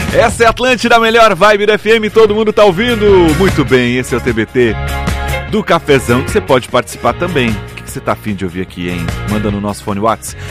Essa é a Atlântida, a melhor vibe do FM, todo mundo tá ouvindo. Muito bem, esse é o TBT do Cafezão, que você pode participar também. O que você tá afim de ouvir aqui, hein? Manda no nosso fone WhatsApp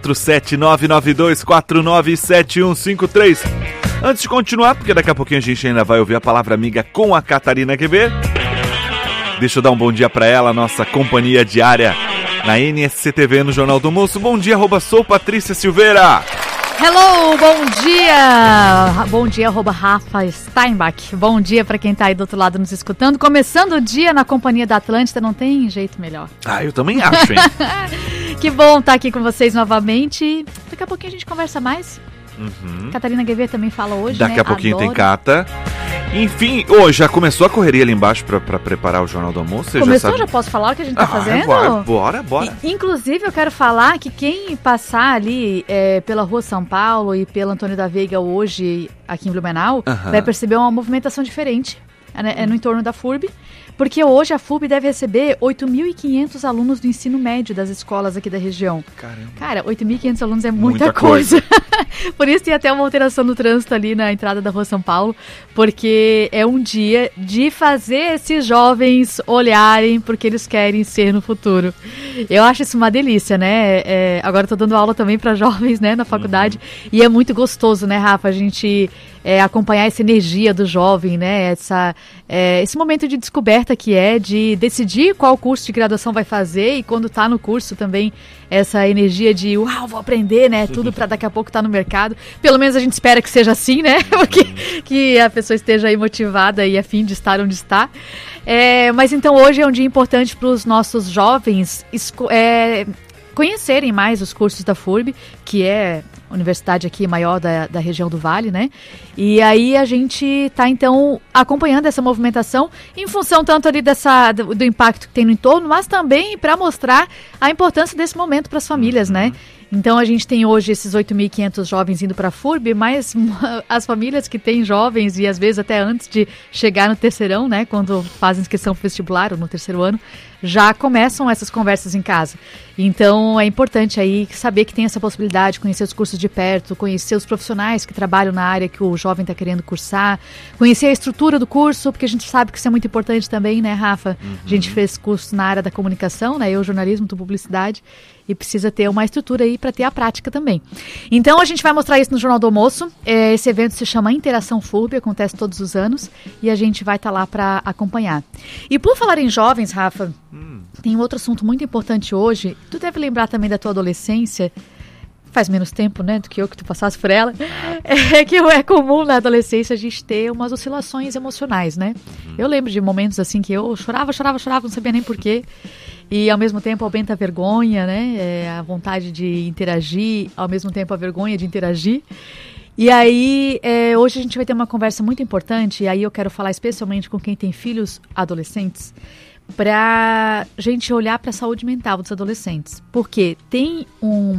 47992497153. Antes de continuar, porque daqui a pouquinho a gente ainda vai ouvir a palavra amiga com a Catarina Quevedo. Deixa eu dar um bom dia pra ela, nossa companhia diária na NSC-TV no Jornal do Almoço. Bom dia, @sou Patrícia Silveira. Hello, bom dia! Bom dia, @Rafa Steinbach. Bom dia para quem tá aí do outro lado nos escutando. Começando o dia na companhia da Atlântida, não tem jeito melhor. Eu também acho, hein? Que bom estar aqui com vocês novamente. Daqui a pouquinho a gente conversa mais. Catarina Quevedo também fala hoje, Daqui a pouquinho tem Cata. Enfim, já começou a correria ali embaixo pra preparar o Jornal do Almoço? Você Começou? Já posso falar o que a gente tá fazendo? Bora. Inclusive, eu quero falar que quem passar ali pela Rua São Paulo e pela Antônio da Veiga hoje, aqui em Blumenau, vai perceber uma movimentação diferente. É no entorno da FURB, porque hoje a FURB deve receber 8.500 alunos do ensino médio das escolas aqui da região. Caramba. Cara, 8.500 alunos é muita coisa. Por isso tem até uma alteração no trânsito ali na entrada da Rua São Paulo, porque é um dia de fazer esses jovens olharem porque eles querem ser no futuro. Eu acho isso uma delícia, né? Agora eu tô dando aula também para jovens, né, na faculdade, e é muito gostoso, né, Rafa, a gente acompanhar essa energia do jovem, né, esse momento de descoberta que é de decidir qual curso de graduação vai fazer, e quando tá no curso também essa energia de uau, vou aprender, né, tudo para daqui a pouco estar no mercado. Pelo menos a gente espera que seja assim, né, que a pessoa esteja aí motivada e a fim de estar onde está. Mas então hoje é um dia importante para os nossos jovens conhecerem mais os cursos da FURB, que é a universidade aqui maior da região do Vale, né? E aí a gente está, então, acompanhando essa movimentação em função tanto ali do impacto que tem no entorno, mas também para mostrar a importância desse momento para as famílias, né? Então a gente tem hoje esses 8.500 jovens indo para a FURB, mas as famílias que têm jovens, e às vezes até antes de chegar no terceirão, né, quando fazem inscrição vestibular ou no terceiro ano, já começam essas conversas em casa. Então é importante aí saber que tem essa possibilidade de conhecer os cursos de perto, conhecer os profissionais que trabalham na área que o jovem está querendo cursar, conhecer a estrutura do curso, porque a gente sabe que isso é muito importante também, né, Rafa? A gente fez curso na área da comunicação, né, eu jornalismo, tu publicidade, e precisa ter uma estrutura aí para ter a prática também. Então a gente vai mostrar isso no Jornal do Almoço. Esse evento se chama Interação FURB, acontece todos os anos, e a gente vai estar lá para acompanhar. E por falar em jovens, Rafa, tem um outro assunto muito importante hoje. Tu deve lembrar também da tua adolescência. Faz menos tempo, né, do que eu, que tu passasse por ela. Que é comum na adolescência a gente ter umas oscilações emocionais, né? Eu lembro de momentos assim que eu chorava, não sabia nem porquê. E ao mesmo tempo aumenta a vergonha, né? A vontade de interagir, ao mesmo tempo a vergonha de interagir. E aí, hoje a gente vai ter uma conversa muito importante, e aí eu quero falar especialmente com quem tem filhos adolescentes, para a gente olhar para a saúde mental dos adolescentes. Porque tem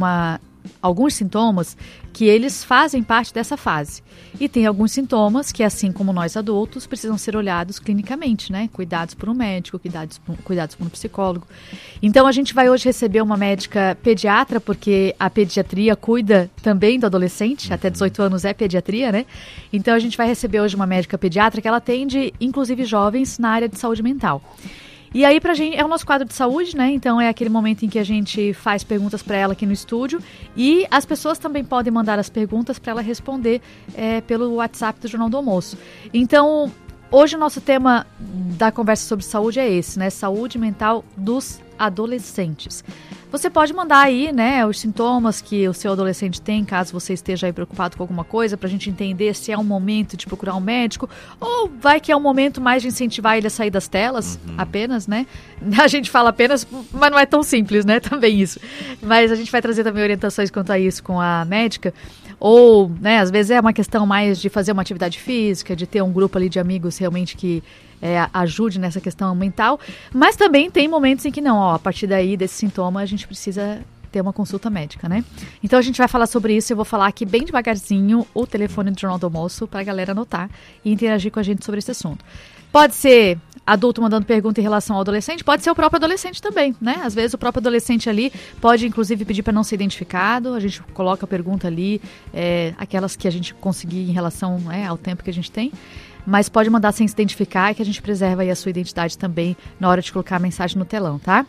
alguns sintomas que eles fazem parte dessa fase. E tem alguns sintomas que, assim como nós adultos, precisam ser olhados clinicamente, né? Cuidados por um médico, cuidados por um psicólogo. Então, a gente vai hoje receber uma médica pediatra, porque a pediatria cuida também do adolescente, até 18 anos é pediatria, né? Então, a gente vai receber hoje uma médica pediatra que ela atende, inclusive, jovens na área de saúde mental. E aí, pra gente, é o nosso quadro de saúde, né? Então, é aquele momento em que a gente faz perguntas para ela aqui no estúdio, e as pessoas também podem mandar as perguntas para ela responder pelo WhatsApp do Jornal do Almoço. Então, hoje o nosso tema da conversa sobre saúde é esse, né? Saúde mental dos adolescentes. Você pode mandar aí, né, os sintomas que o seu adolescente tem, caso você esteja aí preocupado com alguma coisa, pra gente entender se é um momento de procurar um médico, ou vai que é um momento mais de incentivar ele a sair das telas, apenas, né? A gente fala apenas, mas não é tão simples, né, também isso. Mas a gente vai trazer também orientações quanto a isso com a médica, ou, né, às vezes é uma questão mais de fazer uma atividade física, de ter um grupo ali de amigos realmente que ajude nessa questão mental, mas também tem momentos em que não, a partir daí desse sintoma a gente precisa ter uma consulta médica, né? Então a gente vai falar sobre isso, eu vou falar aqui bem devagarzinho o telefone do Jornal do Almoço para a galera anotar e interagir com a gente sobre esse assunto. Pode ser adulto mandando pergunta em relação ao adolescente, pode ser o próprio adolescente também, né? Às vezes o próprio adolescente ali pode, inclusive, pedir para não ser identificado, a gente coloca a pergunta ali, aquelas que a gente conseguir em relação ao tempo que a gente tem, mas pode mandar sem se identificar e que a gente preserva aí a sua identidade também na hora de colocar a mensagem no telão, tá?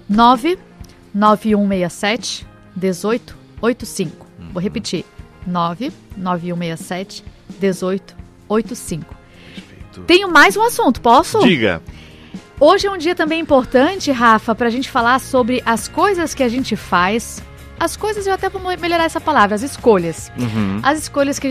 99167 1885. Vou repetir, 99167 1885. Tenho mais um assunto, posso? Diga. Hoje é um dia também importante, Rafa, para a gente falar sobre as coisas que a gente faz. As coisas, eu até vou melhorar essa palavra, as escolhas. As escolhas que